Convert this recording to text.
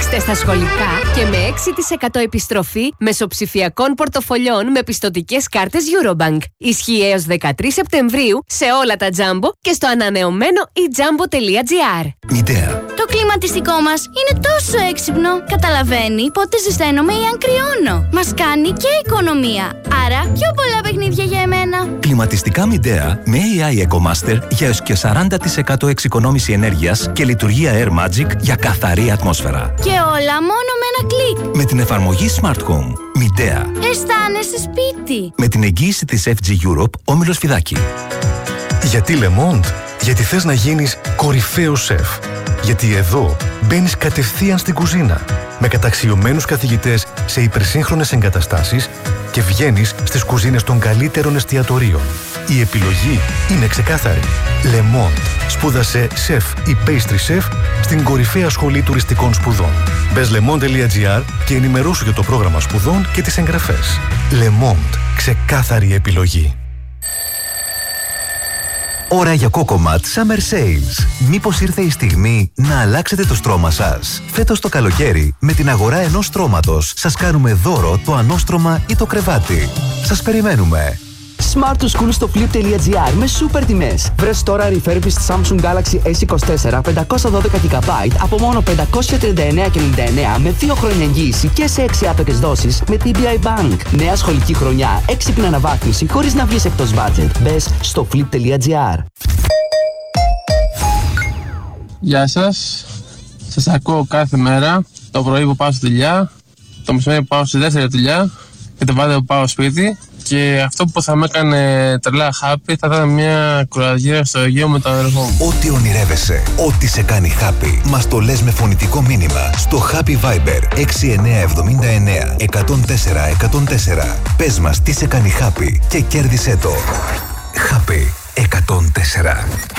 Παίξτε στα σχολικά και με 6% επιστροφή μεσοψηφιακών πορτοφολιών με πιστωτικές κάρτες Eurobank. Ισχύει έως 13 Σεπτεμβρίου σε όλα τα Jumbo και στο ανανεωμένο ejumbo.gr. Μητέα. Το κλιματιστικό μας είναι τόσο έξυπνο. Καταλαβαίνει πότε ζεσταίνομαι ή αν κρυώνω. Μας κάνει και οικονομία. Άρα πιο πολλά παιχνίδια για εμένα. Κλιματιστικά Μητέα με AI EcoMaster για έως και 40% εξοικονόμηση ενέργειας και λειτουργία Air Magic για καθαρή ατμόσφαιρα. Και όλα μόνο με ένα κλικ. Με την εφαρμογή Smart Home. Μητέα. Αισθάνεσαι σπίτι. Με την εγγύηση της FG Europe, Όμιλος Φιδάκη. Γιατί Le Monde? Γιατί θες να γίνεις κορυφαίος σεφ. Γιατί εδώ μπαίνεις κατευθείαν στην κουζίνα με καταξιωμένους καθηγητές σε υπερσύγχρονες εγκαταστάσεις και βγαίνεις στις κουζίνες των καλύτερων εστιατορίων. Η επιλογή είναι ξεκάθαρη. Le Monde. Σπούδασε σεφ ή pastry chef στην κορυφαία σχολή τουριστικών σπουδών. Μπες lemonde.gr και ενημερώσου για το πρόγραμμα σπουδών και τις εγγραφές. Le Monde. Ξεκάθαρη επιλογή. Ώρα για Cocomat Summer Sales. Μήπως ήρθε η στιγμή να αλλάξετε το στρώμα σας? Φέτος το καλοκαίρι, με την αγορά ενός στρώματος, σας κάνουμε δώρο το ανώστρωμα ή το κρεβάτι. Σας περιμένουμε. Smart to School στο flip.gr με σούπερ τιμές. Βρες τώρα refurbished Samsung Galaxy S24 512GB από μόνο 539,99 με 2 χρόνια εγγύηση και σε 6 άπεκες δόσεις με TBI Bank. Νέα σχολική χρονιά, έξυπνη αναβάθμιση χωρίς να βγεις εκτός budget. Μπες στο flip.gr. Γεια σας. Σας ακούω κάθε μέρα. Το πρωί που πάω στη δουλειά, το μεσημέρι που πάω στη δεύτερη δουλειά και το βράδυ που πάω σπίτι. Και αυτό που θα με έκανε τρελά happy θα ήταν μια κουραδιά στο Αιγαίο με τον αδερφό μου. Ό,τι ονειρεύεσαι, ό,τι σε κάνει happy, μας το λες με φωνητικό μήνυμα στο Happy Viber 6979 104 104. Πες μας τι σε κάνει happy και κέρδισέ το. Happy 104.